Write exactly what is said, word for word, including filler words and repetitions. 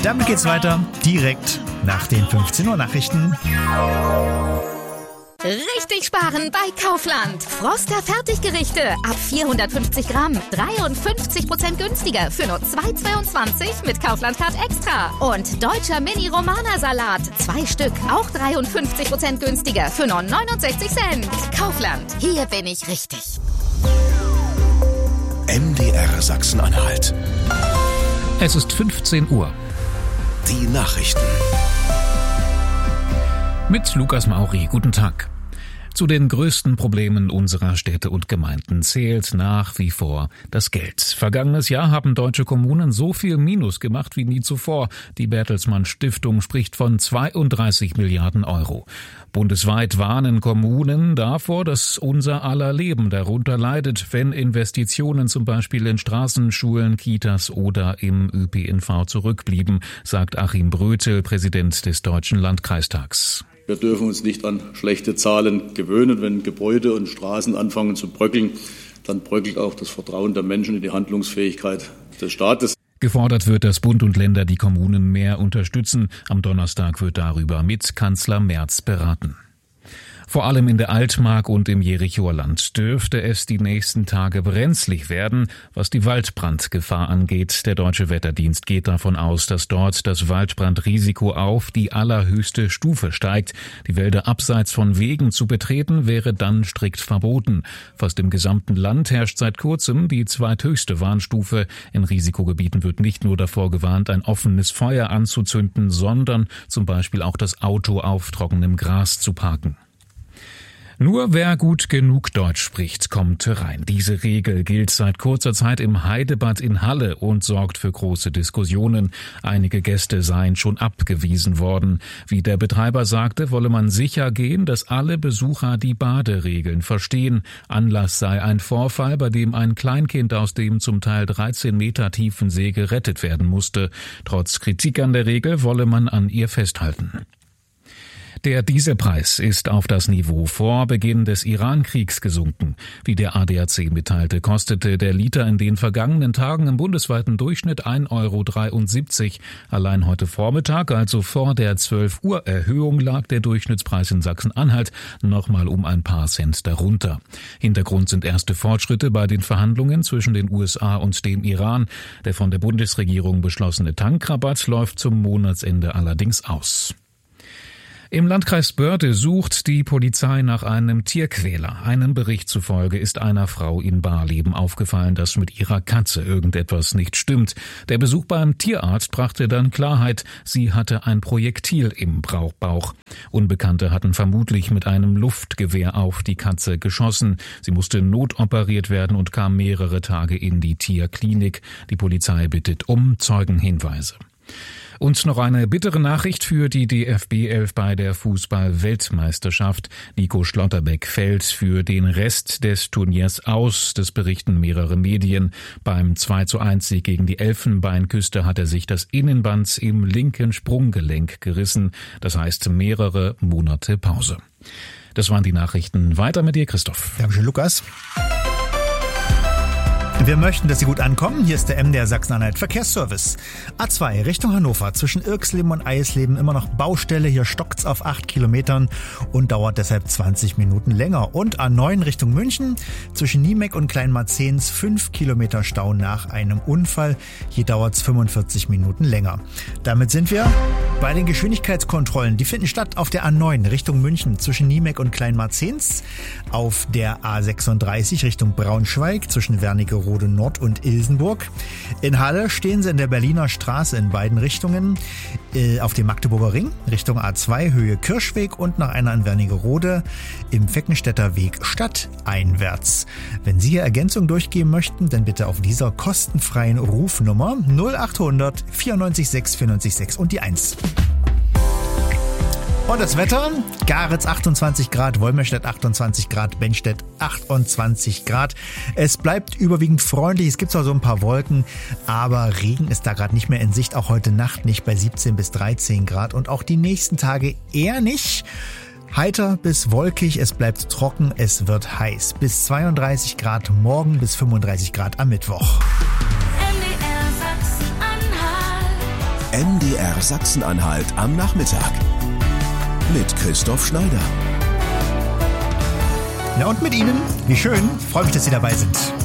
Damit geht's weiter, direkt nach den fünfzehn Uhr Nachrichten. Richtig sparen bei Kaufland. Froster Fertiggerichte ab vierhundertfünfzig Gramm. dreiundfünfzig Prozent günstiger für nur zwei Euro zweiundzwanzig mit Kaufland Card Extra. Und deutscher Mini-Romana-Salat. Zwei Stück. Auch dreiundfünfzig Prozent günstiger für nur neunundsechzig Cent. Kaufland. Hier bin ich richtig. M D R Sachsen-Anhalt. Es ist fünfzehn Uhr. Die Nachrichten. Mit Lukas Mauri. Guten Tag. Zu den größten Problemen unserer Städte und Gemeinden zählt nach wie vor das Geld. Vergangenes Jahr haben deutsche Kommunen so viel Minus gemacht wie nie zuvor. Die Bertelsmann Stiftung spricht von zweiunddreißig Milliarden Euro. Bundesweit warnen Kommunen davor, dass unser aller Leben darunter leidet, wenn Investitionen zum Beispiel in Straßen, Schulen, Kitas oder im Ö P N V zurückblieben, sagt Achim Brötel, Präsident des Deutschen Landkreistags. Wir dürfen uns nicht an schlechte Zahlen gewöhnen. Wenn Gebäude und Straßen anfangen zu bröckeln, dann bröckelt auch das Vertrauen der Menschen in die Handlungsfähigkeit des Staates. Gefordert wird, dass Bund und Länder die Kommunen mehr unterstützen. Am Donnerstag wird darüber mit Kanzler Merz beraten. Vor allem in der Altmark und im Jerichoer Land dürfte es die nächsten Tage brenzlig werden, was die Waldbrandgefahr angeht. Der Deutsche Wetterdienst geht davon aus, dass dort das Waldbrandrisiko auf die allerhöchste Stufe steigt. Die Wälder abseits von Wegen zu betreten wäre dann strikt verboten. Fast im gesamten Land herrscht seit kurzem die zweithöchste Warnstufe. In Risikogebieten wird nicht nur davor gewarnt, ein offenes Feuer anzuzünden, sondern zum Beispiel auch das Auto auf trockenem Gras zu parken. Nur wer gut genug Deutsch spricht, kommt rein. Diese Regel gilt seit kurzer Zeit im Heidebad in Halle und sorgt für große Diskussionen. Einige Gäste seien schon abgewiesen worden. Wie der Betreiber sagte, wolle man sicher gehen, dass alle Besucher die Baderegeln verstehen. Anlass sei ein Vorfall, bei dem ein Kleinkind aus dem zum Teil dreizehn Meter tiefen See gerettet werden musste. Trotz Kritik an der Regel wolle man an ihr festhalten. Der Dieselpreis ist auf das Niveau vor Beginn des Iran-Kriegs gesunken. Wie der A D A C mitteilte, kostete der Liter in den vergangenen Tagen im bundesweiten Durchschnitt ein Euro dreiundsiebzig. Allein heute Vormittag, also vor der zwölf Uhr Erhöhung, lag der Durchschnittspreis in Sachsen-Anhalt nochmal um ein paar Cent darunter. Hintergrund sind erste Fortschritte bei den Verhandlungen zwischen den U S A und dem Iran. Der von der Bundesregierung beschlossene Tankrabatt läuft zum Monatsende allerdings aus. Im Landkreis Börde sucht die Polizei nach einem Tierquäler. Einem Bericht zufolge ist einer Frau in Barleben aufgefallen, dass mit ihrer Katze irgendetwas nicht stimmt. Der Besuch beim Tierarzt brachte dann Klarheit. Sie hatte ein Projektil im Bauch. Unbekannte hatten vermutlich mit einem Luftgewehr auf die Katze geschossen. Sie musste notoperiert werden und kam mehrere Tage in die Tierklinik. Die Polizei bittet um Zeugenhinweise. Und noch eine bittere Nachricht für die D F B elf bei der Fußball-Weltmeisterschaft. Nico Schlotterbeck fällt für den Rest des Turniers aus. Das berichten mehrere Medien. Beim zwei zu eins Sieg gegen die Elfenbeinküste hat er sich das Innenband im linken Sprunggelenk gerissen. Das heißt mehrere Monate Pause. Das waren die Nachrichten. Weiter mit dir, Christoph. Dankeschön, Lukas. Wir möchten, dass Sie gut ankommen. Hier ist der M D R Sachsen-Anhalt Verkehrsservice. A zwei Richtung Hannover zwischen Irksleben und Eisleben immer noch Baustelle. Hier stockt's auf acht Kilometern und dauert deshalb zwanzig Minuten länger. Und A neun Richtung München zwischen Niemeck und Kleinmarzens fünf Kilometer Stau nach einem Unfall. Hier dauert's fünfundvierzig Minuten länger. Damit sind wir bei den Geschwindigkeitskontrollen. Die finden statt auf der A neun Richtung München zwischen Niemeck und Kleinmarzens. Auf der A sechsunddreißig Richtung Braunschweig zwischen Wernigerode Nord und Ilsenburg. In Halle stehen sie in der Berliner Straße in beiden Richtungen. Äh, auf dem Magdeburger Ring Richtung A zwei Höhe Kirschweg und nach einer in Wernigerode im Feckenstädter Weg stadteinwärts. Wenn Sie hier Ergänzung durchgeben möchten, dann bitte auf dieser kostenfreien Rufnummer null achthundert vierundneunzig sechs vierundneunzig sechs und die eins. Und das Wetter, Garitz achtundzwanzig Grad, Wolmerstedt achtundzwanzig Grad, Benstedt achtundzwanzig Grad. Es bleibt überwiegend freundlich, es gibt zwar so ein paar Wolken, aber Regen ist da gerade nicht mehr in Sicht, auch heute Nacht nicht bei siebzehn bis dreizehn Grad und auch die nächsten Tage eher nicht. Heiter bis wolkig, es bleibt trocken, es wird heiß. Bis zweiunddreißig Grad morgen, bis fünfunddreißig Grad am Mittwoch. M D R Sachsen-Anhalt am Nachmittag mit Christoph Schneider. Ja, und mit Ihnen. Wie schön. Freue mich, dass Sie dabei sind.